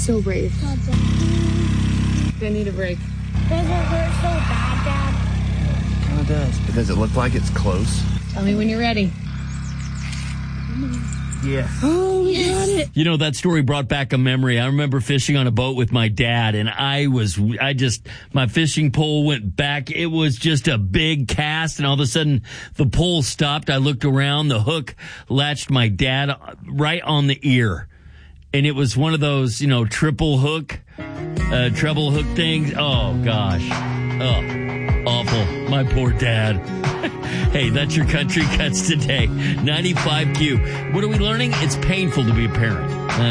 so brave. They need a break. Does it hurt so bad, Dad? It kind of does. But does it look like it's close? Tell me when you're ready. Yeah. Oh, we got it. You know, that story brought back a memory. I remember fishing on a boat with my dad, and my fishing pole went back. It was just a big cast, and all of a sudden the pole stopped. I looked around, the hook latched my dad right on the ear. And it was one of those, treble hook things. Oh, gosh. Oh, awful. My poor dad. Hey, that's your Country Cuts today. 95Q. What are we learning? It's painful to be a parent.